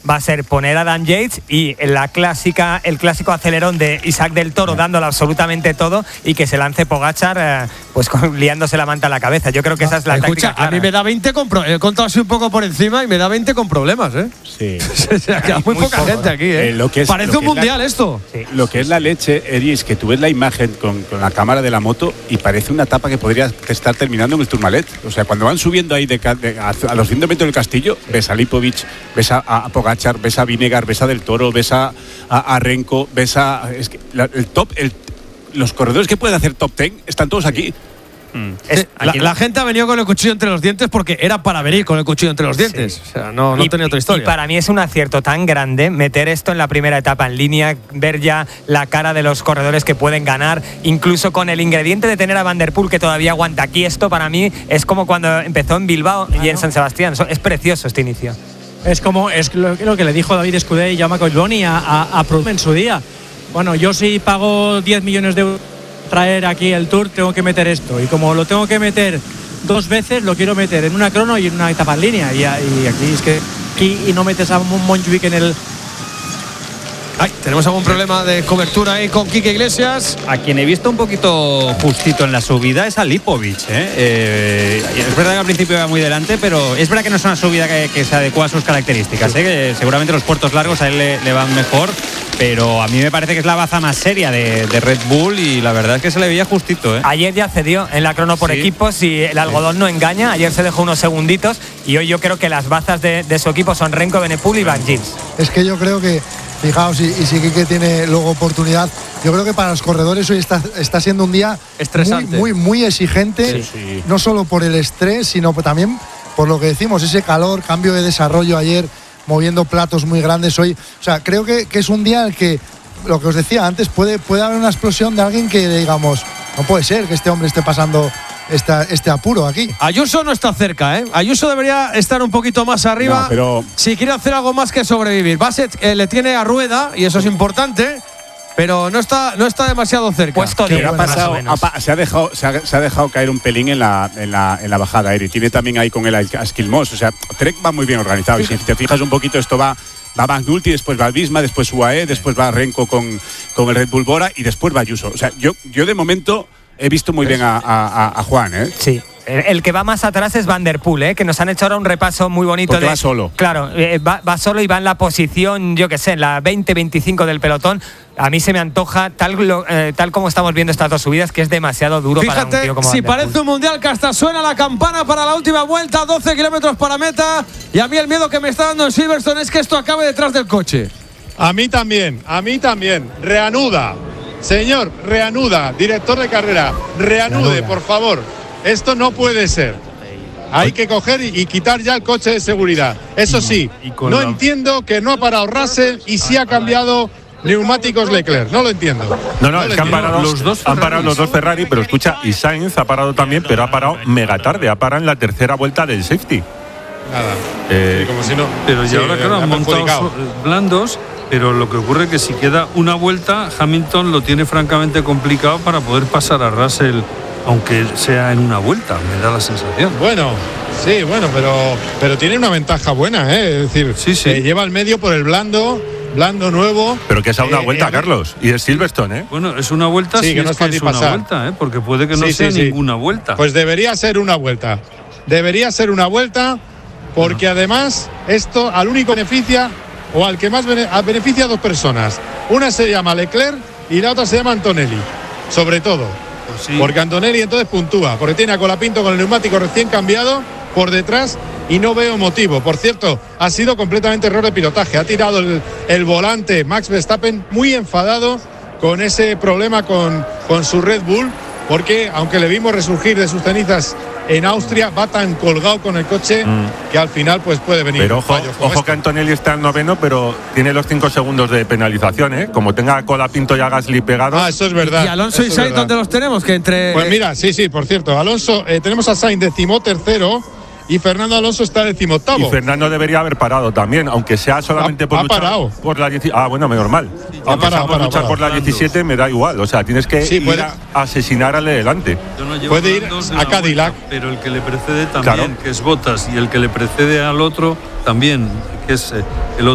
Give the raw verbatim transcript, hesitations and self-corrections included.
va a ser poner a Dan Yates y la clásica, el clásico acelerón de Isaac del Toro dándolo absolutamente todo y que se lance Pogačar eh, pues con, liándose la manta a la cabeza. Yo creo que esa es la Escucha, táctica clara. A mí me da veinte con pro- he contado así un poco por encima y me da veinte con problemas, ¿eh? Sí. O sea, queda muy, muy poca poco, gente aquí, ¿eh? eh lo que es, Parece lo un que mundial la, esto. Sí. Lo que es la leche, Eddie, es que tú ves la imagen con, con la cámara de la moto y parece una etapa que podría estar terminando en el Tourmalet. O sea, cuando van subiendo ahí de, de, a, a los cien metros del castillo, ves a Lipovic, ves a, a Pogačar, ves a Vinegar, ves a Del Toro, ves a, a, a Renko, ves a… Es que la, el top… El, los corredores que pueden hacer top ten están todos aquí. Mm. Es, la, la gente ha venido con el cuchillo entre los dientes porque era para venir con el cuchillo entre los dientes. Sí. O sea, no, no y, tenía otra historia. Y para mí es un acierto tan grande meter esto en la primera etapa en línea, ver ya la cara de los corredores que pueden ganar, incluso con el ingrediente de tener a Van der Poel que todavía aguanta. Aquí esto para mí es como cuando empezó en Bilbao ah, y en ¿no? San Sebastián. Es precioso este inicio. Es como es lo, lo que le dijo David Escudé y Jaume Collboni a, a, a Proust en su día. Bueno, yo si pago diez millones de euros traer aquí el Tour, tengo que meter esto. Y como lo tengo que meter dos veces, lo quiero meter en una crono y en una etapa en línea. Y, y aquí es que aquí y no metes a Montjuic en el… Ay, tenemos algún problema de cobertura ahí con Quique Iglesias. A quien he visto un poquito justito en la subida es a Lipovic, ¿eh? Eh, es verdad que al principio iba muy delante, pero es verdad que no es una subida que, que se adecua a sus características, ¿eh? Que seguramente los puertos largos a él le, le van mejor, pero a mí me parece que es la baza más seria de, de Red Bull y la verdad es que se le veía justito, ¿eh? Ayer ya cedió en la crono por sí. equipos y el algodón sí. no engaña. Ayer se dejó unos segunditos y hoy yo creo que las bazas de, de su equipo son Renko, Evenepoel y Van Gils. Es que yo creo que fijaos, y, y sí que tiene luego oportunidad. Yo creo que para los corredores hoy está, está siendo un día estresante, muy, muy, muy exigente, sí, sí. no solo por el estrés, sino también por lo que decimos, ese calor, cambio de desarrollo ayer, moviendo platos muy grandes hoy. O sea, creo que, que es un día en el que, lo que os decía antes, puede, puede haber una explosión de alguien que digamos, no puede ser que este hombre esté pasando Esta, este apuro aquí. Ayuso no está cerca, ¿eh? Ayuso debería estar un poquito más arriba, no, pero… si quiere hacer algo más que sobrevivir. Bassett eh, le tiene a Rueda y eso es importante, pero no está, no está demasiado cerca. Puesto de ha pasado, ha, se, ha dejado, se, ha, se ha dejado caer un pelín en la, en la, en la bajada aérea. Tiene también ahí con el Asquilmos. O sea, Trek va muy bien organizado. Y si te fijas un poquito, esto va… Va McNulty, después va Visma, después U A E, después va Renko con, con el Red Bull Bora y después va Ayuso. O sea, yo, yo de momento he visto muy bien a, a, a Juan, ¿eh? Sí. El que va más atrás es Van der Poel, ¿eh? Que nos han hecho ahora un repaso muy bonito. Porque de, va solo. Claro, eh, va, va solo y va en la posición, yo qué sé, en la veinte veinticinco del pelotón. A mí se me antoja, tal, lo, eh, tal como estamos viendo estas dos subidas, que es demasiado duro. Fíjate, para un tío como si Van der Poel. parece un mundial que hasta suena la campana para la última vuelta, doce kilómetros para meta. Y a mí el miedo que me está dando en Silverstone es que esto acabe detrás del coche. A mí también, a mí también. Reanuda. Señor, reanuda. Director de carrera, reanude, reanuda. Por favor. Esto no puede ser. Hay que coger y quitar ya el coche de seguridad. Eso sí, no entiendo que no ha parado Russell y sí ha cambiado neumáticos Leclerc. No lo entiendo. No, no, no es que han parado los dos, han parado los dos Ferrari, pero escucha, y Sainz ha parado también, pero ha parado mega tarde. Ha parado en la tercera vuelta del safety. Nada. Eh, sí, como si no. Pero sí, ya ahora, claro, han montado blandos. Pero lo que ocurre es que si queda una vuelta, Hamilton lo tiene francamente complicado para poder pasar a Russell, aunque sea en una vuelta, me da la sensación. Bueno, sí, bueno, pero, pero tiene una ventaja buena, ¿eh? Es decir, sí, sí. Eh, lleva el medio por el blando, blando nuevo. Pero que es a una eh, vuelta, eh, Carlos, y es Silverstone, ¿eh? Bueno, es una vuelta, sí, sí, que no es, es que fácil es una pasar. vuelta, ¿eh? Porque puede que no sí, sea sí, ninguna sí. vuelta. Pues debería ser una vuelta. Debería ser una vuelta, porque no. además esto al único beneficia o al que más bene, beneficia a dos personas. Una se llama Leclerc y la otra se llama Antonelli, sobre todo. Pues sí. Porque Antonelli entonces puntúa, porque tiene a Colapinto con el neumático recién cambiado por detrás y no veo motivo. Por cierto, ha sido completamente error de pilotaje. Ha tirado el, el volante Max Verstappen muy enfadado con ese problema con, con su Red Bull, porque aunque le vimos resurgir de sus cenizas en Austria, va tan colgado con el coche mm. que al final pues puede venir. Pero ojo, ojo este. que Antonelli está en noveno, pero tiene los cinco segundos de penalización, ¿eh? Como tenga a Colapinto y a Gasly pegados. Ah, eso es verdad. ¿Y Alonso y Sainz dónde los tenemos? Que entre. Pues mira, sí, sí, por cierto, Alonso, eh, tenemos a Sainz decimotercero y Fernando Alonso está decimoctavo. Y Fernando debería haber parado también, aunque sea solamente ha, por ha luchar parado. por la diecisiete. Ah, bueno, normal. Sí, aunque ha parado, sea por parado, luchar parado. por la diecisiete me da igual. O sea, tienes que sí, ir puede, a asesinar al de delante. No puede ir a Cadillac. Vuelta, pero el que le precede también, claro. que es Bottas, y el que le precede al otro también, que es el otro.